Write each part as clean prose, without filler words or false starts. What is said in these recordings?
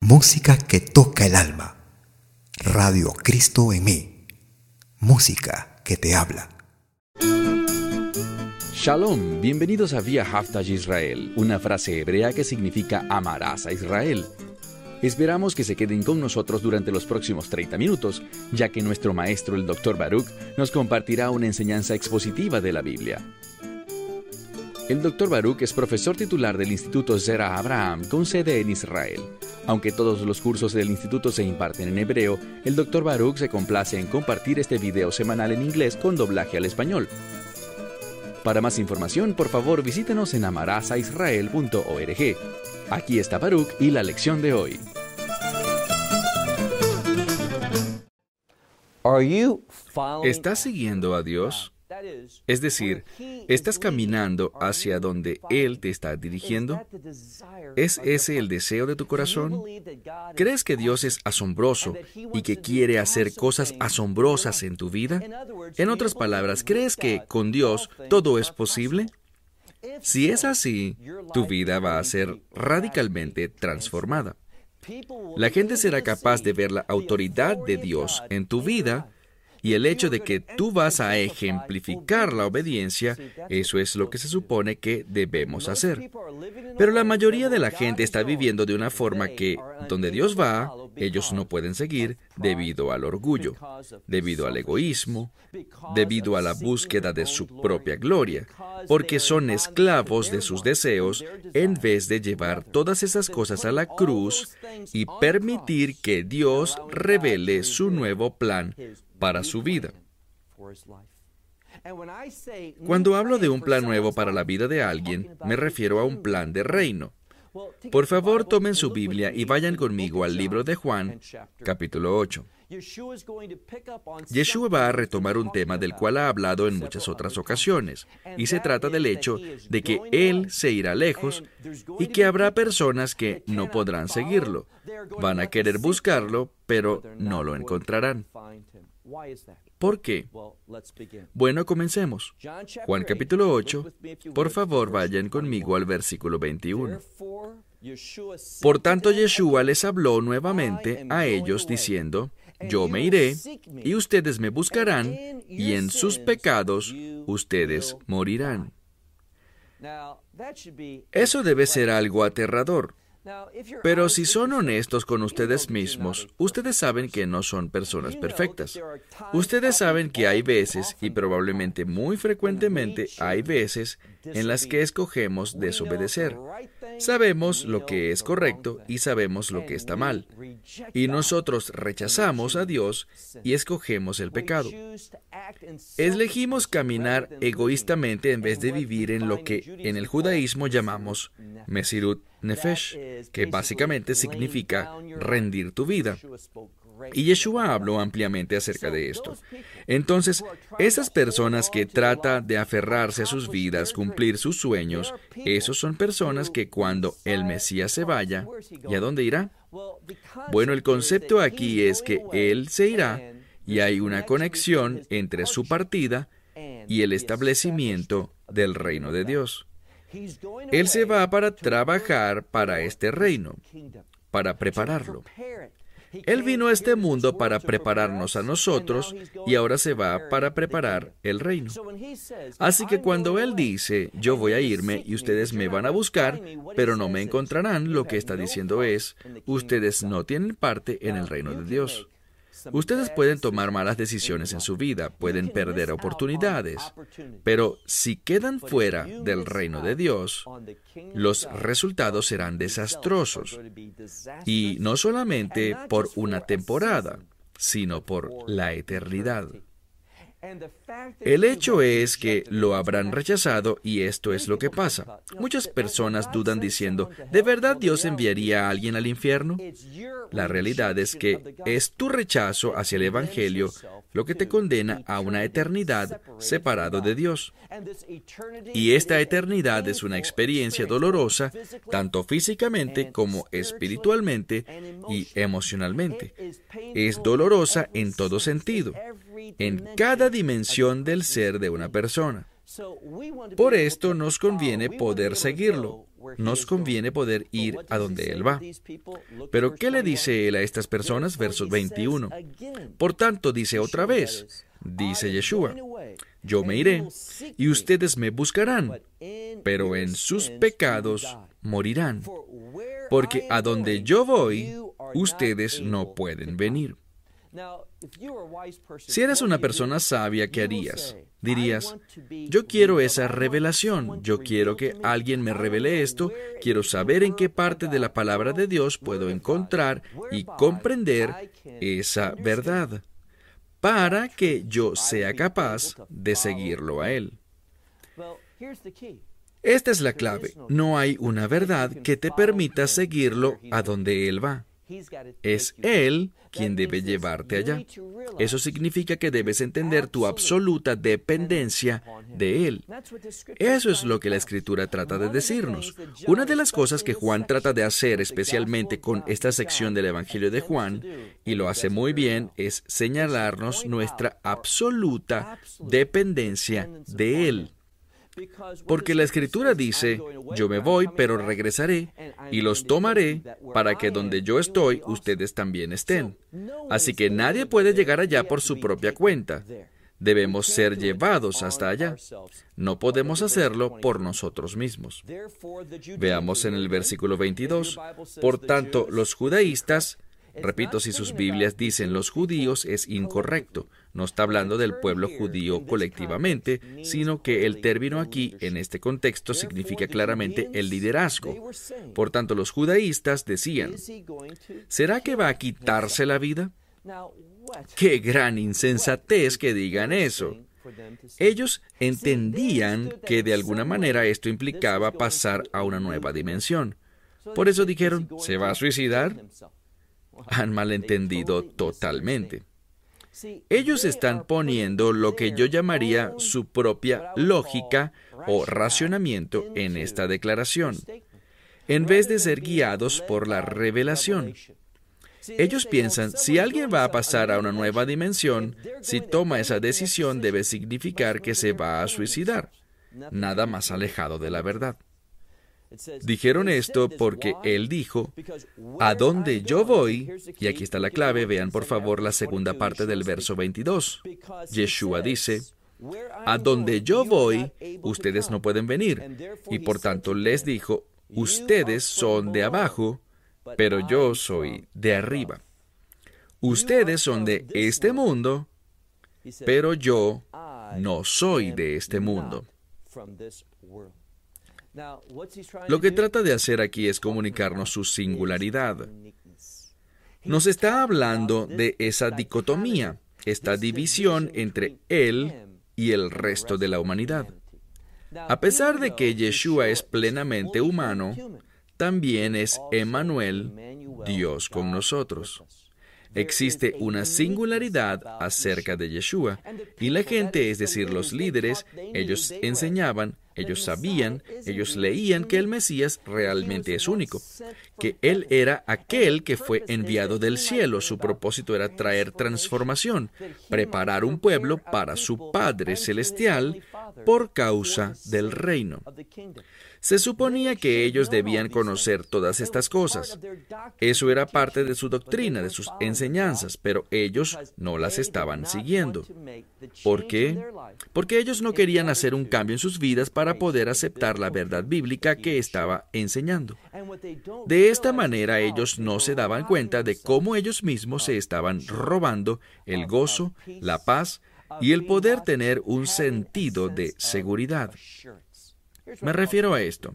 Música que toca el alma. Radio Cristo en mí. Música que te habla. Shalom, bienvenidos a Via Haftaj Israel, una frase hebrea que significa amarás a Israel. Esperamos que se queden con nosotros durante los próximos 30 minutos, ya que nuestro maestro, el Dr. Baruch, nos compartirá una enseñanza expositiva de la Biblia. El Dr. Baruch es profesor titular del Instituto Zera Abraham con sede en Israel. Aunque todos los cursos del instituto se imparten en hebreo, el Dr. Baruch se complace en compartir este video semanal en inglés con doblaje al español. Para más información, por favor, visítenos en amarasaisrael.org. Aquí está Baruch y la lección de hoy. ¿Estás siguiendo a Dios? Es decir, ¿estás caminando hacia donde Él te está dirigiendo? ¿Es ese el deseo de tu corazón? ¿Crees que Dios es asombroso y que quiere hacer cosas asombrosas en tu vida? En otras palabras, ¿crees que con Dios todo es posible? Si es así, tu vida va a ser radicalmente transformada. La gente será capaz de ver la autoridad de Dios en tu vida. Y el hecho de que tú vas a ejemplificar la obediencia, eso es lo que se supone que debemos hacer. Pero la mayoría de la gente está viviendo de una forma que, donde Dios va, ellos no pueden seguir debido al orgullo, debido al egoísmo, debido a la búsqueda de su propia gloria, porque son esclavos de sus deseos en vez de llevar todas esas cosas a la cruz y permitir que Dios revele su nuevo plan para su vida. Cuando hablo de un plan nuevo para la vida de alguien, me refiero a un plan de reino. Por favor, tomen su Biblia y vayan conmigo al libro de Juan, capítulo 8. Yeshua va a retomar un tema del cual ha hablado en muchas otras ocasiones, y se trata del hecho de que Él se irá lejos y que habrá personas que no podrán seguirlo. Van a querer buscarlo, pero no lo encontrarán. ¿Por qué? Bueno, comencemos. Juan capítulo 8, por favor vayan conmigo al versículo 21. Por tanto, Yeshua les habló nuevamente a ellos diciendo, yo me iré, y ustedes me buscarán, y en sus pecados ustedes morirán. Eso debe ser algo aterrador. Pero si son honestos con ustedes mismos, ustedes saben que no son personas perfectas. Ustedes saben que hay veces, y probablemente muy frecuentemente hay veces, en las que escogemos desobedecer. Sabemos lo que es correcto y sabemos lo que está mal. Y nosotros rechazamos a Dios y escogemos el pecado. Elegimos caminar egoístamente en vez de vivir en lo que en el judaísmo llamamos Mesirut Nefesh, que básicamente significa rendir tu vida. Y Yeshua habló ampliamente acerca de esto. Entonces, esas personas que tratan de aferrarse a sus vidas, cumplir sus sueños, esos son personas que cuando el Mesías se vaya, ¿y a dónde irá? Bueno, el concepto aquí es que Él se irá y hay una conexión entre su partida y el establecimiento del reino de Dios. Él se va para trabajar para este reino, para prepararlo. Él vino a este mundo para prepararnos a nosotros y ahora se va para preparar el reino. Así que cuando Él dice, yo voy a irme y ustedes me van a buscar, pero no me encontrarán, lo que está diciendo es, ustedes no tienen parte en el reino de Dios. Ustedes pueden tomar malas decisiones en su vida, pueden perder oportunidades, pero si quedan fuera del reino de Dios, los resultados serán desastrosos. Y no solamente por una temporada, sino por la eternidad. El hecho es que lo habrán rechazado y esto es lo que pasa. Muchas personas dudan diciendo, ¿de verdad Dios enviaría a alguien al infierno? La realidad es que es tu rechazo hacia el Evangelio lo que te condena a una eternidad separado de Dios. Y esta eternidad es una experiencia dolorosa, tanto físicamente como espiritualmente y emocionalmente. Es dolorosa en todo sentido, en cada dimensión del ser de una persona. Por esto nos conviene poder seguirlo, nos conviene poder ir a donde Él va. Pero ¿qué le dice Él a estas personas? Verso 21. Por tanto, dice otra vez, dice Yeshua, yo me iré y ustedes me buscarán, pero en sus pecados morirán, porque a donde yo voy, ustedes no pueden venir. Si eres una persona sabia, ¿qué harías? Dirías, yo quiero esa revelación, yo quiero que alguien me revele esto, quiero saber en qué parte de la palabra de Dios puedo encontrar y comprender esa verdad, para que yo sea capaz de seguirlo a Él. Esta es la clave. No hay una verdad que te permita seguirlo a donde Él va. Es Él quien debe llevarte allá. Eso significa que debes entender tu absoluta dependencia de Él. Eso es lo que la Escritura trata de decirnos. Una de las cosas que Juan trata de hacer, especialmente con esta sección del Evangelio de Juan, y lo hace muy bien, es señalarnos nuestra absoluta dependencia de Él. Porque la Escritura dice, yo me voy, pero regresaré, y los tomaré, para que donde yo estoy, ustedes también estén. Así que nadie puede llegar allá por su propia cuenta. Debemos ser llevados hasta allá. No podemos hacerlo por nosotros mismos. Veamos en el versículo 22. Por tanto, los judaístas, repito, si sus Biblias dicen los judíos, es incorrecto. No está hablando del pueblo judío colectivamente, sino que el término aquí, en este contexto, significa claramente el liderazgo. Por tanto, los judaístas decían, ¿será que va a quitarse la vida? ¡Qué gran insensatez que digan eso! Ellos entendían que de alguna manera esto implicaba pasar a una nueva dimensión. Por eso dijeron, ¿se va a suicidar? Han malentendido totalmente. Ellos están poniendo lo que yo llamaría su propia lógica o racionamiento en esta declaración, en vez de ser guiados por la revelación. Ellos piensan, si alguien va a pasar a una nueva dimensión, si toma esa decisión debe significar que se va a suicidar. Nada más alejado de la verdad. Dijeron esto porque Él dijo, a donde yo voy, y aquí está la clave, vean por favor la segunda parte del verso 22. Yeshua dice, a donde yo voy, ustedes no pueden venir. Y por tanto les dijo, ustedes son de abajo, pero yo soy de arriba. Ustedes son de este mundo, pero yo no soy de este mundo. Lo que trata de hacer aquí es comunicarnos su singularidad. Nos está hablando de esa dicotomía, esta división entre Él y el resto de la humanidad. A pesar de que Yeshua es plenamente humano, también es Emmanuel, Dios con nosotros. Existe una singularidad acerca de Yeshua, y la gente, es decir, los líderes, ellos enseñaban, ellos sabían, ellos leían que el Mesías realmente es único, que Él era aquel que fue enviado del cielo. Su propósito era traer transformación, preparar un pueblo para su Padre Celestial por causa del reino. Se suponía que ellos debían conocer todas estas cosas. Eso era parte de su doctrina, de sus enseñanzas, pero ellos no las estaban siguiendo. ¿Por qué? Porque ellos no querían hacer un cambio en sus vidas para poder aceptar la verdad bíblica que estaba enseñando. De esta manera ellos no se daban cuenta de cómo ellos mismos se estaban robando el gozo, la paz y el poder tener un sentido de seguridad. Me refiero a esto.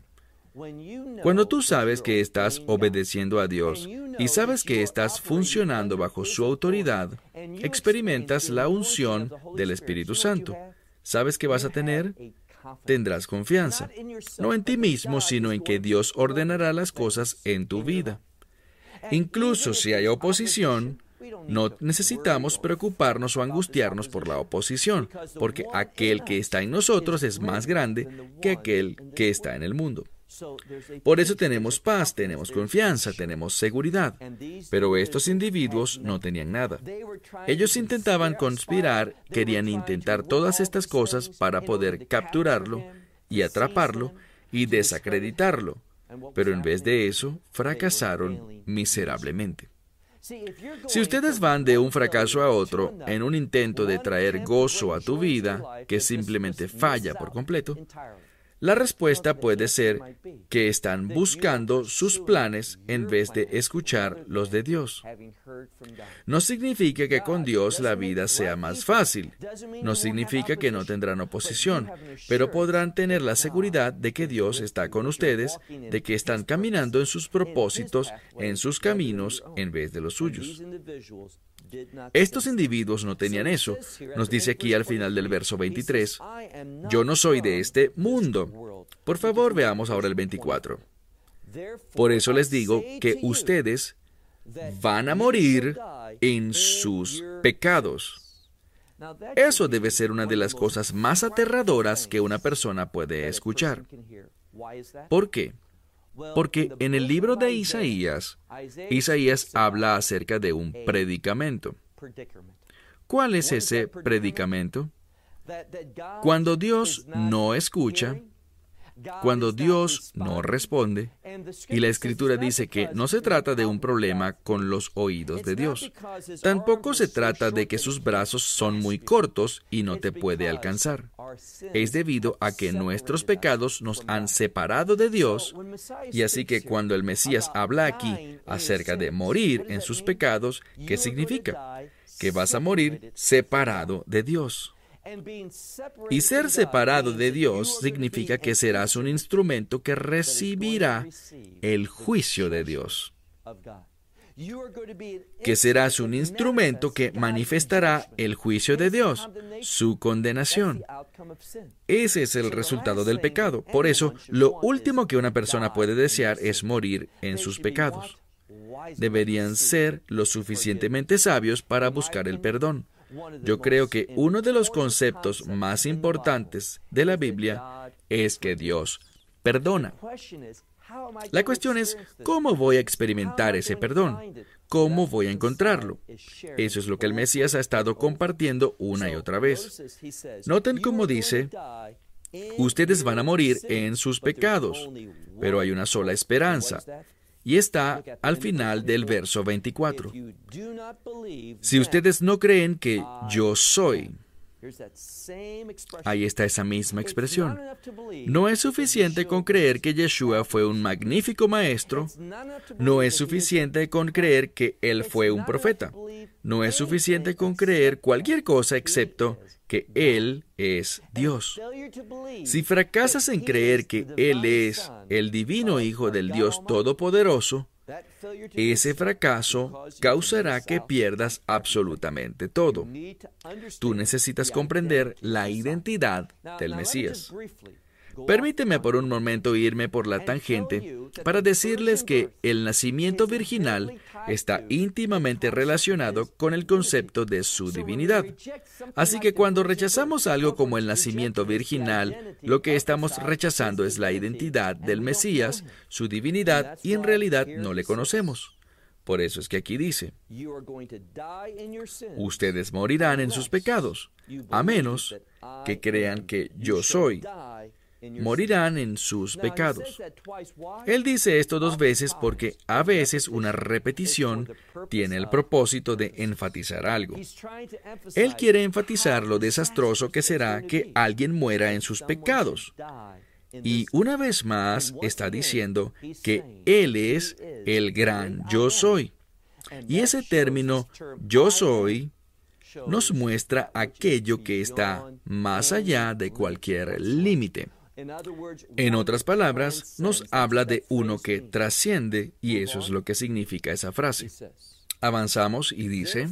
Cuando tú sabes que estás obedeciendo a Dios y sabes que estás funcionando bajo su autoridad, experimentas la unción del Espíritu Santo. ¿Sabes qué vas a tener? Tendrás confianza, no en ti mismo, sino en que Dios ordenará las cosas en tu vida. Incluso si hay oposición, no necesitamos preocuparnos o angustiarnos por la oposición, porque aquel que está en nosotros es más grande que aquel que está en el mundo. Por eso tenemos paz, tenemos confianza, tenemos seguridad. Pero estos individuos no tenían nada. Ellos intentaban conspirar, querían intentar todas estas cosas para poder capturarlo y atraparlo y desacreditarlo. pero en vez de eso, fracasaron miserablemente. Si ustedes van de un fracaso a otro en un intento de traer gozo a tu vida que simplemente falla por completo, la respuesta puede ser que están buscando sus planes en vez de escuchar los de Dios. No significa que con Dios la vida sea más fácil. No significa que no tendrán oposición, pero podrán tener la seguridad de que Dios está con ustedes, de que están caminando en sus propósitos, en sus caminos, en vez de los suyos. Estos individuos no tenían eso. Nos dice aquí al final del verso 23, yo no soy de este mundo. Por favor, veamos ahora el 24. Por eso les digo que ustedes van a morir en sus pecados. Eso debe ser una de las cosas más aterradoras que una persona puede escuchar. ¿Por qué? Porque en el libro de Isaías habla acerca de un predicamento. ¿Cuál es ese predicamento? Cuando Dios no escucha, cuando Dios no responde, y la Escritura dice que no se trata de un problema con los oídos de Dios. Tampoco se trata de que sus brazos son muy cortos y no te puede alcanzar. Es debido a que nuestros pecados nos han separado de Dios, y así que cuando el Mesías habla aquí acerca de morir en sus pecados, ¿qué significa? Que vas a morir separado de Dios. Y ser separado de Dios significa que serás un instrumento que recibirá el juicio de Dios. Que serás un instrumento que manifestará el juicio de Dios, su condenación. Ese es el resultado del pecado. Por eso, lo último que una persona puede desear es morir en sus pecados. Deberían ser lo suficientemente sabios para buscar el perdón. Yo creo que uno de los conceptos más importantes de la Biblia es que Dios perdona. La cuestión es, ¿cómo voy a experimentar ese perdón? ¿Cómo voy a encontrarlo? Eso es lo que el Mesías ha estado compartiendo una y otra vez. Noten cómo dice, ustedes van a morir en sus pecados, pero hay una sola esperanza. Y está al final del verso 24. Si ustedes no creen que yo soy, ahí está esa misma expresión. No es suficiente con creer que Yeshua fue un magnífico maestro. No es suficiente con creer que Él fue un profeta. No es suficiente con creer cualquier cosa excepto que Él es Dios. Si fracasas en creer que Él es el divino Hijo del Dios Todopoderoso, ese fracaso causará que pierdas absolutamente todo. Tú necesitas comprender la identidad del Mesías. Permíteme por un momento irme por la tangente para decirles que el nacimiento virginal está íntimamente relacionado con el concepto de su divinidad. Así que cuando rechazamos algo como el nacimiento virginal, lo que estamos rechazando es la identidad del Mesías, su divinidad, y en realidad no le conocemos. Por eso es que aquí dice, ustedes morirán en sus pecados, a menos que crean que yo soy. Morirán en sus pecados. Él dice esto 2 veces porque a veces una repetición tiene el propósito de enfatizar algo. Él quiere enfatizar lo desastroso que será que alguien muera en sus pecados. Y una vez más está diciendo que Él es el gran yo soy. Y ese término yo soy nos muestra aquello que está más allá de cualquier límite. En otras palabras, nos habla de uno que trasciende, y eso es lo que significa esa frase. Avanzamos y dice,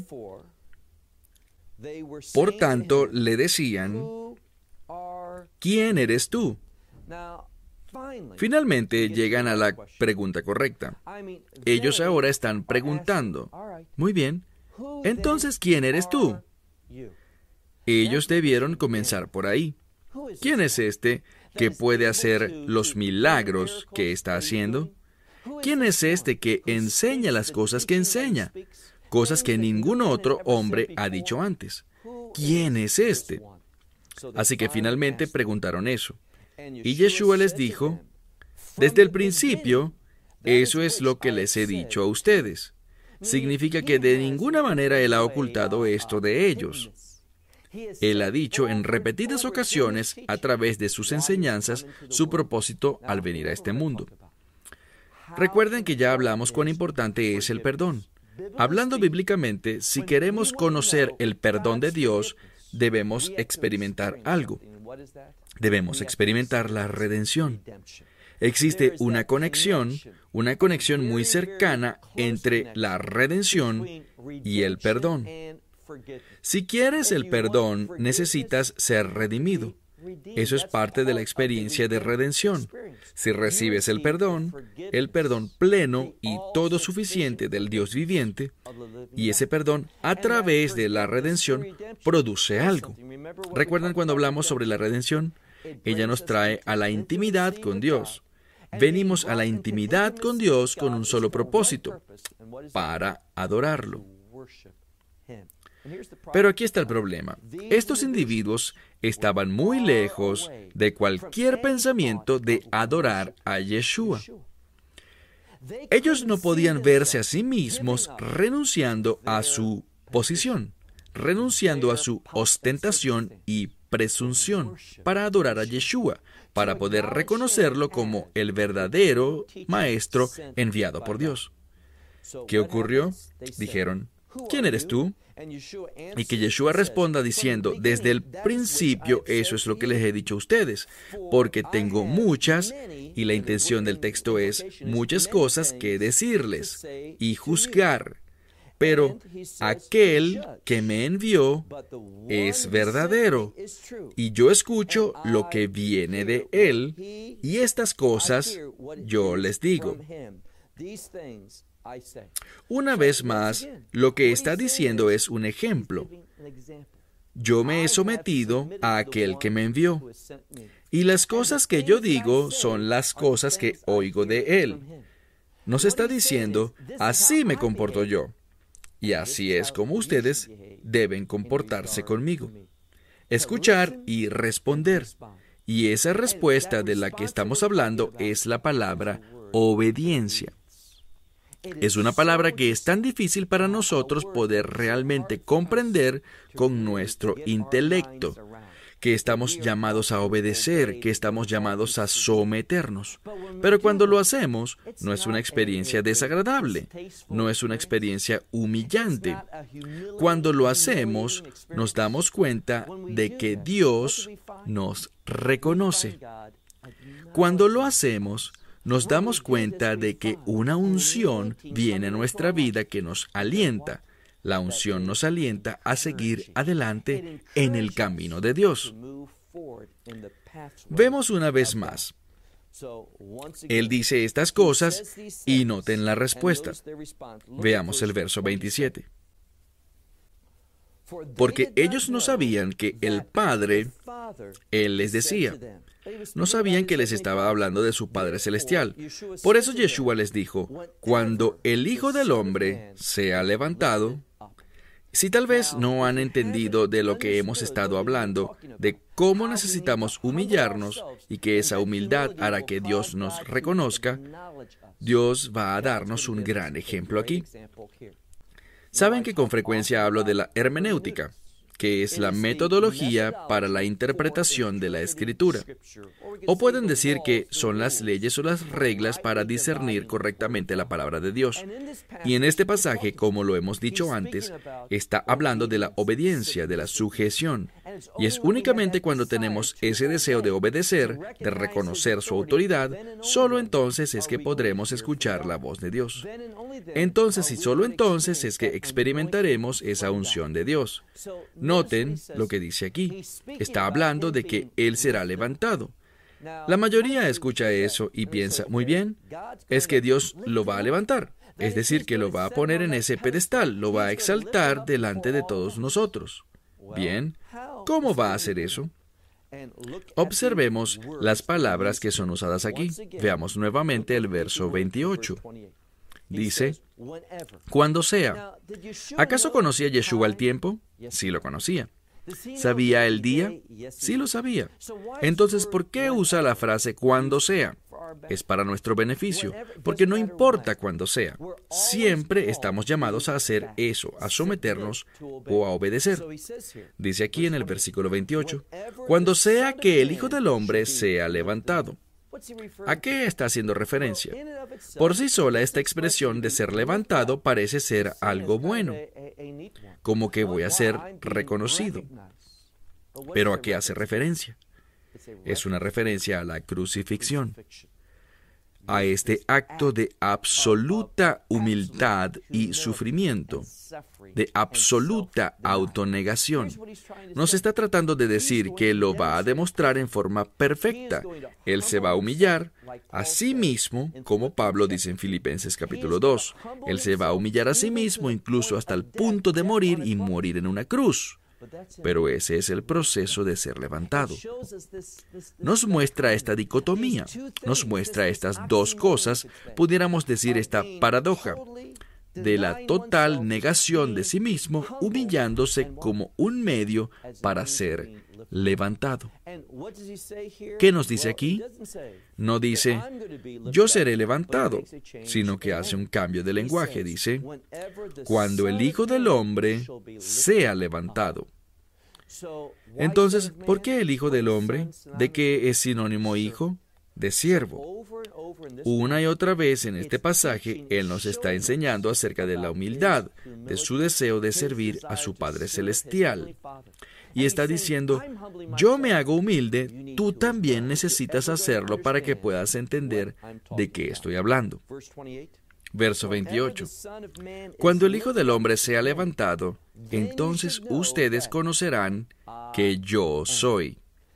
por tanto, le decían, ¿quién eres tú? Finalmente llegan a la pregunta correcta. Ellos ahora están preguntando, muy bien, entonces, ¿quién eres tú? Ellos debieron comenzar por ahí. ¿Quién es este que puede hacer los milagros que está haciendo? ¿Quién es este que enseña las cosas que enseña? Cosas que ningún otro hombre ha dicho antes. ¿Quién es este? Así que finalmente preguntaron eso. Y Yeshua les dijo, Desde el principio, eso es lo que les he dicho a ustedes. Significa que de ninguna manera Él ha ocultado esto de ellos. Él ha dicho en repetidas ocasiones, a través de sus enseñanzas, su propósito al venir a este mundo. Recuerden que ya hablamos cuán importante es el perdón. Hablando bíblicamente, si queremos conocer el perdón de Dios, debemos experimentar algo. Debemos experimentar la redención. Existe una conexión muy cercana entre la redención y el perdón. Si quieres el perdón, necesitas ser redimido. Eso es parte de la experiencia de redención. Si recibes el perdón pleno y todo suficiente del Dios viviente, y ese perdón a través de la redención produce algo. ¿Recuerdan cuando hablamos sobre la redención? Ella nos trae a la intimidad con Dios. Venimos a la intimidad con Dios con un solo propósito, para adorarlo. Pero aquí está el problema. Estos individuos estaban muy lejos de cualquier pensamiento de adorar a Yeshua. Ellos no podían verse a sí mismos renunciando a su posición, renunciando a su ostentación y presunción para adorar a Yeshua, para poder reconocerlo como el verdadero maestro enviado por Dios. ¿Qué ocurrió? Dijeron, ¿quién eres tú? Y que Yeshua responda diciendo, desde el principio eso es lo que les he dicho a ustedes, porque tengo muchas, y la intención del texto es muchas cosas que decirles y juzgar. Pero aquel que me envió es verdadero, y yo escucho lo que viene de él, y estas cosas yo les digo. Una vez más, lo que está diciendo es un ejemplo. Yo me he sometido a aquel que me envió, y las cosas que yo digo son las cosas que oigo de él. Nos está diciendo, así me comporto yo, y así es como ustedes deben comportarse conmigo. Escuchar y responder. Y esa respuesta de la que estamos hablando es la palabra obediencia. Es una palabra que es tan difícil para nosotros poder realmente comprender con nuestro intelecto, que estamos llamados a obedecer, que estamos llamados a someternos. Pero cuando lo hacemos, no es una experiencia desagradable, no es una experiencia humillante. Cuando lo hacemos, nos damos cuenta de que Dios nos reconoce. Cuando lo hacemos, nos damos cuenta de que una unción viene a nuestra vida que nos alienta. La unción nos alienta a seguir adelante en el camino de Dios. Vemos una vez más. Él dice estas cosas y noten la respuesta. Veamos el verso 27. Porque ellos no sabían que el Padre, Él les decía, no sabían que les estaba hablando de su Padre Celestial. Por eso Yeshua les dijo, cuando el Hijo del Hombre sea levantado. Si tal vez no han entendido de lo que hemos estado hablando, de cómo necesitamos humillarnos y que esa humildad hará que Dios nos reconozca, Dios va a darnos un gran ejemplo aquí. Saben que con frecuencia hablo de la hermenéutica, que es la metodología para la interpretación de la Escritura. O pueden decir que son las leyes o las reglas para discernir correctamente la palabra de Dios. Y en este pasaje, como lo hemos dicho antes, está hablando de la obediencia, de la sujeción. Y es únicamente cuando tenemos ese deseo de obedecer, de reconocer su autoridad, solo entonces es que podremos escuchar la voz de Dios. Entonces y solo entonces es que experimentaremos esa unción de Dios. Noten lo que dice aquí. Está hablando de que Él será levantado. La mayoría escucha eso y piensa, muy bien, es que Dios lo va a levantar. Es decir, que lo va a poner en ese pedestal, lo va a exaltar delante de todos nosotros. Bien, ¿cómo va a hacer eso? Observemos las palabras que son usadas aquí. Veamos nuevamente el verso 28. Dice, cuando sea. ¿Acaso conocía Yeshua el tiempo? Sí lo conocía. ¿Sabía el día? Sí lo sabía. Entonces, ¿por qué usa la frase cuando sea? Es para nuestro beneficio, porque no importa cuándo sea. Siempre estamos llamados a hacer eso, a someternos o a obedecer. Dice aquí en el versículo 28, cuando sea que el Hijo del Hombre sea levantado. ¿A qué está haciendo referencia? Por sí sola, esta expresión de ser levantado parece ser algo bueno, como que voy a ser reconocido. ¿Pero a qué hace referencia? Es una referencia a la crucifixión, a este acto de absoluta humildad y sufrimiento, de absoluta autonegación. Nos está tratando de decir que lo va a demostrar en forma perfecta. Él se va a humillar a sí mismo, como Pablo dice en Filipenses capítulo 2. Él se va a humillar a sí mismo incluso hasta el punto de morir y morir en una cruz. Pero ese es el proceso de ser levantado. Nos muestra esta dicotomía, nos muestra estas dos cosas, pudiéramos decir esta paradoja, de la total negación de sí mismo, humillándose como un medio para ser levantado. ¿Qué nos dice aquí? No dice, yo seré levantado, sino que hace un cambio de lenguaje. Dice, cuando el Hijo del Hombre sea levantado. Entonces, ¿por qué el Hijo del Hombre? ¿De qué es sinónimo hijo? De siervo. Una y otra vez en este pasaje, Él nos está enseñando acerca de la humildad, de su deseo de servir a su Padre Celestial. Y está diciendo, yo me hago humilde, tú también necesitas hacerlo para que puedas entender de qué estoy hablando. Verso 28. Cuando el Hijo del Hombre sea levantado, entonces ustedes conocerán que yo soy.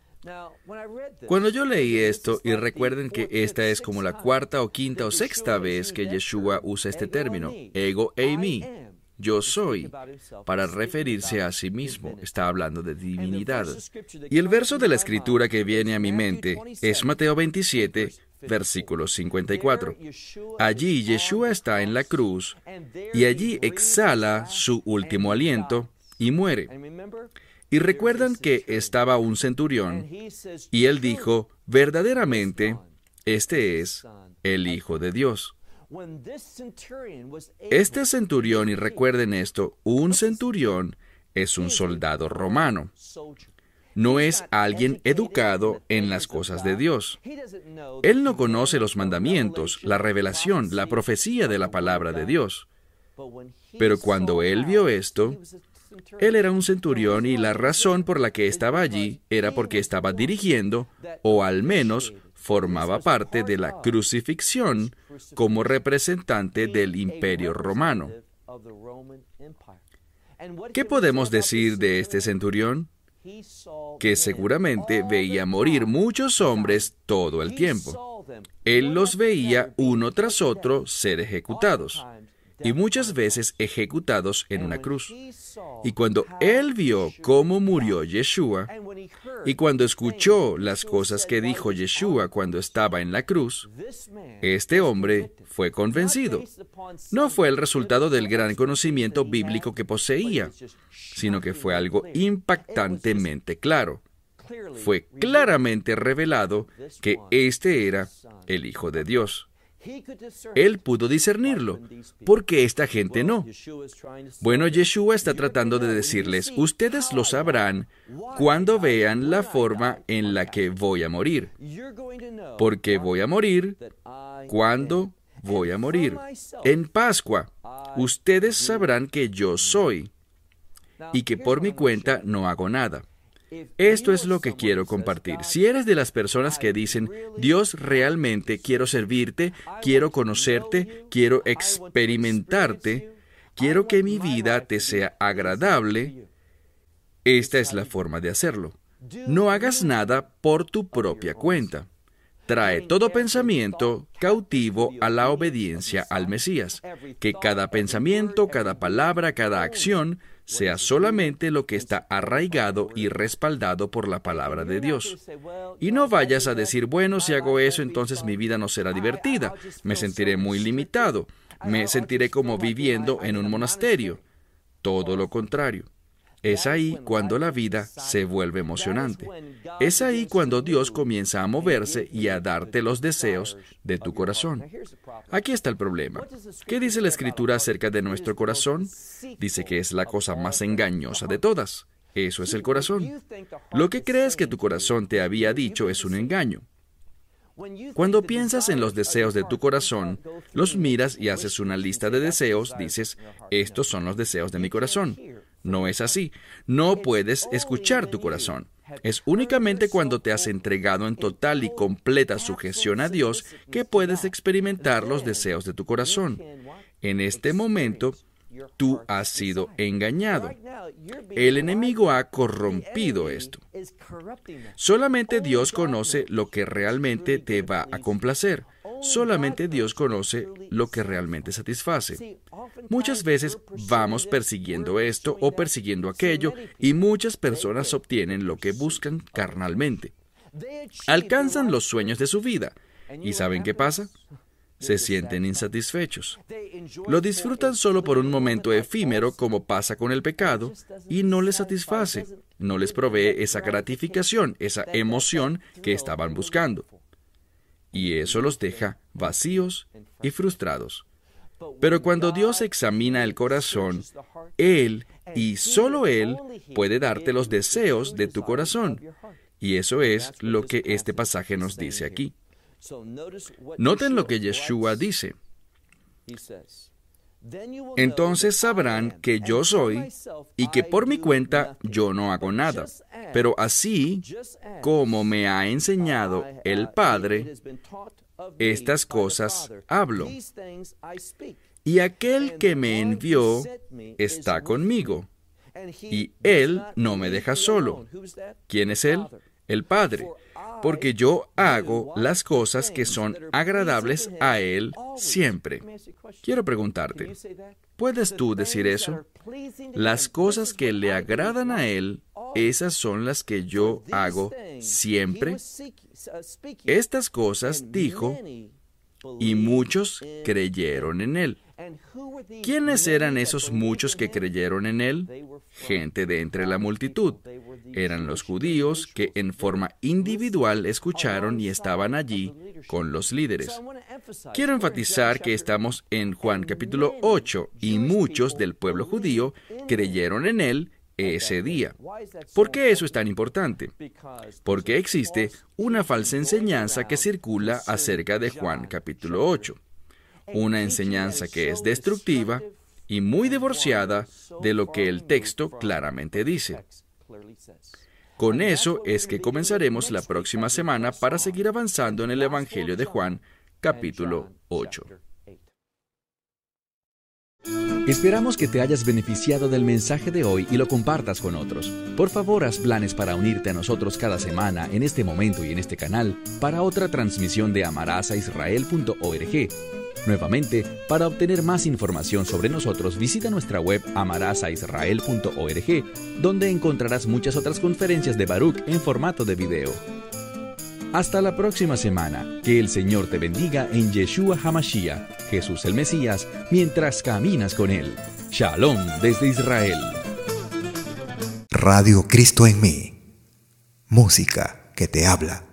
Cuando yo leí esto, y recuerden que esta es como la cuarta o quinta o sexta vez que Yeshua usa este término, ego eimi, yo soy, para referirse a sí mismo. Está hablando de divinidad. Y el verso de la Escritura que viene a mi mente es Mateo 27, versículo 54. Allí Yeshua está en la cruz y allí exhala su último aliento y muere. Y recuerdan que estaba un centurión y él dijo, verdaderamente, este es el Hijo de Dios. Este centurión, y recuerden esto, un centurión es un soldado romano. No es alguien educado en las cosas de Dios. Él no conoce los mandamientos, la revelación, la profecía de la palabra de Dios. Pero cuando él vio esto, él era un centurión y la razón por la que estaba allí era porque estaba dirigiendo, o al menos formaba parte de la crucifixión como representante del Imperio Romano. ¿Qué podemos decir de este centurión? Que seguramente veía morir muchos hombres todo el tiempo. Él los veía uno tras otro ser ejecutados, y muchas veces ejecutados en una cruz. Y cuando él vio cómo murió Yeshua, y cuando escuchó las cosas que dijo Yeshua cuando estaba en la cruz, este hombre fue convencido. No fue el resultado del gran conocimiento bíblico que poseía, sino que fue algo impactantemente claro. Fue claramente revelado que este era el Hijo de Dios. Él pudo discernirlo. ¿Por qué esta gente no? Bueno, Yeshua está tratando de decirles, ustedes lo sabrán cuando vean la forma en la que voy a morir. Porque voy a morir cuando voy a morir. En Pascua, ustedes sabrán que yo soy y que por mi cuenta no hago nada. Esto es lo que quiero compartir. Si eres de las personas que dicen, Dios, realmente quiero servirte, quiero conocerte, quiero experimentarte, quiero que mi vida te sea agradable, esta es la forma de hacerlo. No hagas nada por tu propia cuenta. Trae todo pensamiento cautivo a la obediencia al Mesías. Que cada pensamiento, cada palabra, cada acción sea solamente lo que está arraigado y respaldado por la palabra de Dios. Y no vayas a decir, bueno, si hago eso, entonces mi vida no será divertida, me sentiré muy limitado, me sentiré como viviendo en un monasterio. Todo lo contrario. Es ahí cuando la vida se vuelve emocionante. Es ahí cuando Dios comienza a moverse y a darte los deseos de tu corazón. Aquí está el problema. ¿Qué dice la Escritura acerca de nuestro corazón? Dice que es la cosa más engañosa de todas. Eso es el corazón. Lo que crees que tu corazón te había dicho es un engaño. Cuando piensas en los deseos de tu corazón, los miras y haces una lista de deseos, dices, estos son los deseos de mi corazón. No es así. No puedes escuchar tu corazón. Es únicamente cuando te has entregado en total y completa sujeción a Dios que puedes experimentar los deseos de tu corazón. En este momento, tú has sido engañado. El enemigo ha corrompido esto. Solamente Dios conoce lo que realmente te va a complacer. Solamente Dios conoce lo que realmente satisface. Muchas veces vamos persiguiendo esto o persiguiendo aquello y muchas personas obtienen lo que buscan carnalmente. Alcanzan los sueños de su vida. ¿Y saben qué pasa? Se sienten insatisfechos. Lo disfrutan solo por un momento efímero, como pasa con el pecado, y no les satisface, no les provee esa gratificación, esa emoción que estaban buscando. Y eso los deja vacíos y frustrados. Pero cuando Dios examina el corazón, Él, y solo Él, puede darte los deseos de tu corazón. Y eso es lo que este pasaje nos dice aquí. Noten lo que Yeshua dice. Entonces sabrán que yo soy y que por mi cuenta yo no hago nada, pero así como me ha enseñado el Padre, estas cosas hablo. Y aquel que me envió está conmigo, y Él no me deja solo. ¿Quién es Él? El Padre. Porque yo hago las cosas que son agradables a Él siempre. Quiero preguntarte, ¿puedes tú decir eso? Las cosas que le agradan a Él, esas son las que yo hago siempre. Estas cosas dijo, y muchos creyeron en Él. ¿Quiénes eran esos muchos que creyeron en Él? Gente de entre la multitud. Eran los judíos que en forma individual escucharon y estaban allí con los líderes. Quiero enfatizar que estamos en Juan capítulo 8 y muchos del pueblo judío creyeron en Él ese día. ¿Por qué eso es tan importante? Porque existe una falsa enseñanza que circula acerca de Juan capítulo 8. Una enseñanza que es destructiva y muy divorciada de lo que el texto claramente dice. Con eso es que comenzaremos la próxima semana para seguir avanzando en el Evangelio de Juan, capítulo 8. Esperamos que te hayas beneficiado del mensaje de hoy y lo compartas con otros. Por favor, haz planes para unirte a nosotros cada semana en este momento y en este canal para otra transmisión de amarazaisrael.org. Nuevamente, para obtener más información sobre nosotros, visita nuestra web amarazaisrael.org, donde encontrarás muchas otras conferencias de Baruch en formato de video. Hasta la próxima semana. Que el Señor te bendiga en Yeshua HaMashiach, Jesús el Mesías, mientras caminas con Él. Shalom desde Israel. Radio Cristo en mí. Música que te habla.